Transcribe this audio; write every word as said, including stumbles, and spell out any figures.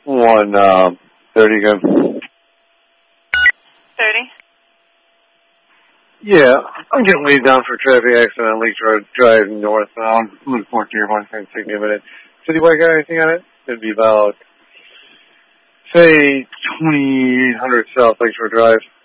One, um, thirty again. thirty. Yeah, I'm getting laid down for a traffic accident on Lakeshore Drive northbound. I'm looking forward to your one. It's going to take me a minute. Citywide got anything on it? It'd be about, say, twenty-eight hundred South Lakeshore Drive.